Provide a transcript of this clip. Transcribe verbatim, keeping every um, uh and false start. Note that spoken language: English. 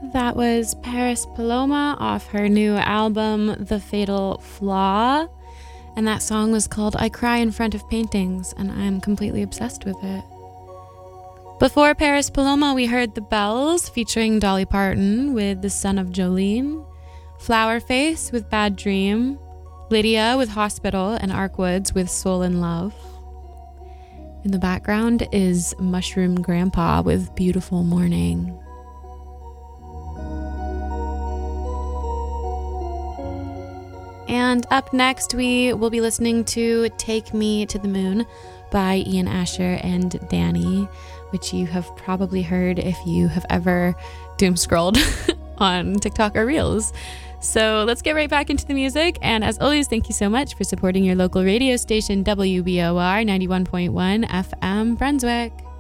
That was Paris Paloma off her new album, The Fatal Flaw. And that song was called I Cry in Front of Paintings, and I'm completely obsessed with it. Before Paris Paloma, we heard The Bells featuring Dolly Parton with The Son of Jolene, Flowerface with Bad Dream, Lydia with Hospital, and Arkwoods with Soul in Love. In the background is Mushroom Grandpa with Beautiful Morning. And up next, we will be listening to Take Me to the Moon by Ian Asher and Danny, which you have probably heard if you have ever doom scrolled on TikTok or Reels. So let's get right back into the music. And as always, thank you so much for supporting your local radio station, W B O R ninety-one point one F M Brunswick.